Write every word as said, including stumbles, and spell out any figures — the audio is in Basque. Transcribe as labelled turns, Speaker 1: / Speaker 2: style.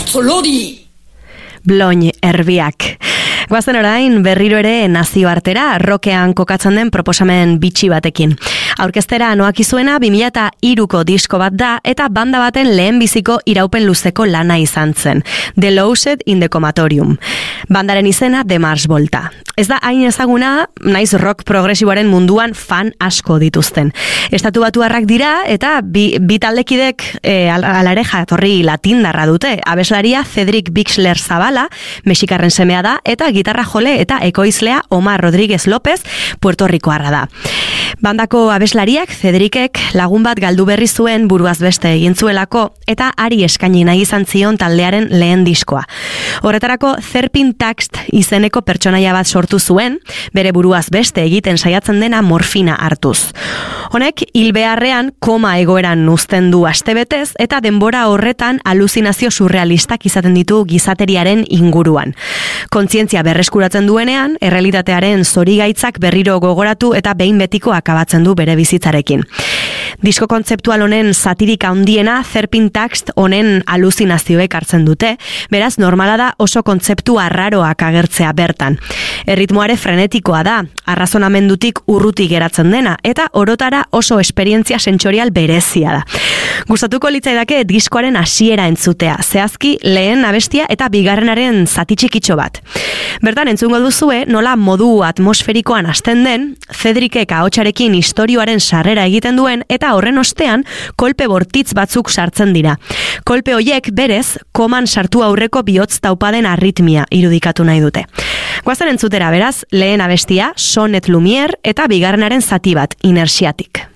Speaker 1: Lodi!
Speaker 2: Bloin erbiak. Guazen orain berriro ere nazioartera rokean kokatzen den proposamen bitxi batekin. Aurkeztera noakizuena bi mila hiruko disko bat da eta banda baten lehenbiziko iraupen luzeko lana izan zen. The Loused in the Comatorium. Bandaren izena The Mars Volta. Ez da hain ezaguna, naiz rock progresiboaren munduan fan asko dituzten. Estatu Batuarrak dira eta bi, bi taldekidek e, alare jatorri latindarra dute. Abeslaria Cedric Bixler Zabala, mexikarren semea da, eta gitarra jole eta ekoizlea Omar Rodríguez López, Puerto Ricoarra da. Bandako abeslariak Cedricek lagun bat galdu berri zuen buruaz beste egin zuelako eta ari eskaini nahi izan zion taldearen lehen diskoa. Horretarako Zerpin Taxt izeneko pertsonaia bat sortu zuen, bere buruaz beste egiten saiatzen dena morfina hartuz. Honek hil beharrean koma egoeran uzten du astebetez eta denbora horretan aluzinazio surrealistak izaten ditu gizateriaren inguruan. Kontzientzia berreskuratzen duenean, errealitatearen zorigaitzak berriro gogoratu eta behin betiko akabatzen du bere bizitzarekin. Disko kontzeptual honen satirika handiena Zerpin Taxt honen aluzinazioek hartzen dute, beraz normala da oso kontzeptu arraroak agertzea bertan. Erritmoare frenetikoa da, arrazonamendutik urruti geratzen dena, eta orotara oso esperientzia sentsorial berezia da. Gustatuko litzaidake diskoaren hasiera entzutea, zehazki lehen abestia eta bigarrenaren zati txikitxo bat. Bertan entzungo duzue nola modu atmosferikoan hasten den, Cedricek ahotsarekin istorioaren sarrera egiten duen eta horren ostean kolpe bortitz batzuk sartzen dira. Kolpe hoiek berez koman sartu aurreko bihotz taupaden arritmia irudikatu nahi dute. Goazen entzutera beraz, lehen abestia Sonnet Lumière eta bigarrenaren zati bat, Inertiatik.